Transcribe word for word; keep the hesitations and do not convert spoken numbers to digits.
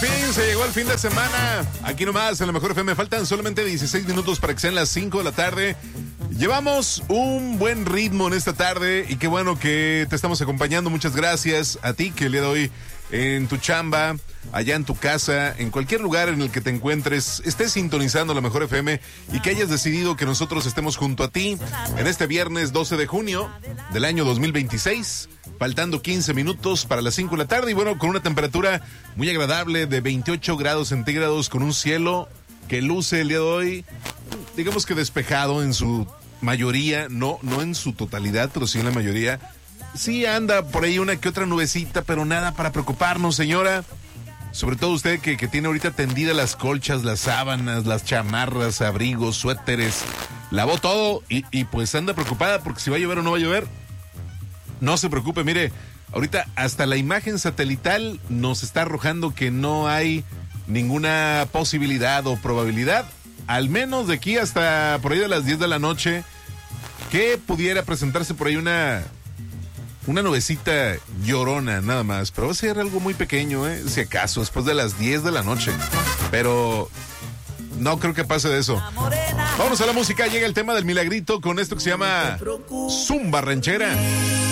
fin, se llegó el fin de semana. Aquí nomás, en la Mejor F M. Faltan solamente dieciséis minutos para que sean las cinco de la tarde. Llevamos un buen ritmo en esta tarde y qué bueno que te estamos acompañando. Muchas gracias a ti que el día de hoy en tu chamba, allá en tu casa, en cualquier lugar en el que te encuentres, estés sintonizando la Mejor F M y que hayas decidido que nosotros estemos junto a ti en este viernes doce de junio del año dos mil veintiséis, faltando quince minutos para las cinco de la tarde y bueno, con una temperatura muy agradable de veintiocho grados centígrados, con un cielo que luce el día de hoy, digamos que despejado en su mayoría, no, no en su totalidad, pero sí en la mayoría. Sí anda por ahí una que otra nubecita, pero nada para preocuparnos, señora. Sobre todo usted que, que tiene ahorita tendidas las colchas, las sábanas, las chamarras, abrigos, suéteres. Lavó todo y, y pues anda preocupada porque si va a llover o no va a llover. No se preocupe, mire, ahorita hasta la imagen satelital nos está arrojando que no hay ninguna posibilidad o probabilidad, al menos de aquí hasta por ahí de las diez de la noche, que pudiera presentarse por ahí una... Una nubecita llorona, nada más. Pero va a ser algo muy pequeño, ¿eh? Si acaso, después de las diez de la noche. Pero no creo que pase de eso. Vamos a la música. Llega el tema del milagrito con esto que se llama Zumba Ranchera.